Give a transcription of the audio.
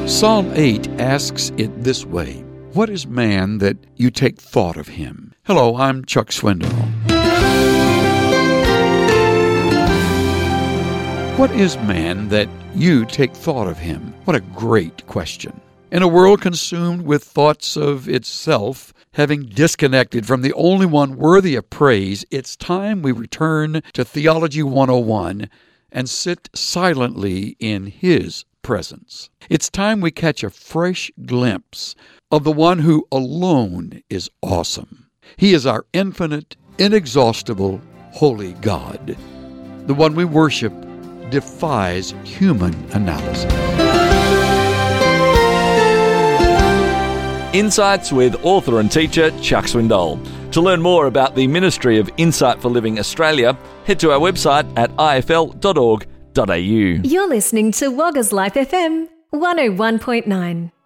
Psalm 8 asks it this way: What is man that you take thought of him? Hello, I'm Chuck Swindoll. What is man that you take thought of him? What a great question. In a world consumed with thoughts of itself, having disconnected from the only one worthy of praise, it's time we return to Theology 101 and sit silently in His presence. It's time we catch a fresh glimpse of the one who alone is awesome. He is our infinite, inexhaustible, holy God. The one we worship defies human analysis. Insights with author and teacher Chuck Swindoll. To learn more about the Ministry of Insight for Living Australia, head to our website at ifl.org.au. You're listening to Wagga's Life FM 101.9.